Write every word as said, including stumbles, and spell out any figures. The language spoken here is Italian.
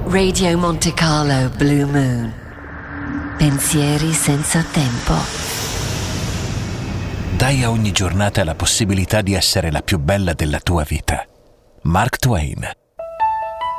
Radio Monte Carlo Blue Moon. Pensieri senza tempo. Dai a ogni giornata la possibilità di essere la più bella della tua vita. Mark Twain.